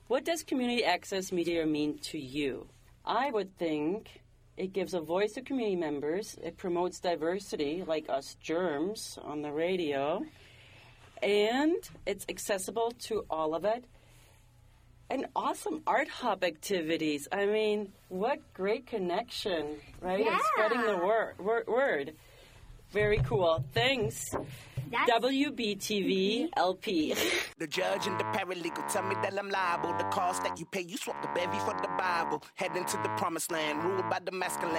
What does community access media mean to you? I would think it gives a voice to community members. It promotes diversity, like us germs on the radio. And it's accessible to all of it. And awesome art hub activities. I mean, what great connection, right? Yeah. And spreading the word. Very cool. Thanks. WBTV LP. The judge and the paralegal tell me that I'm liable. The cost that you pay, you swap the bevy for the Bible. Heading to the promised land, ruled by the masculine.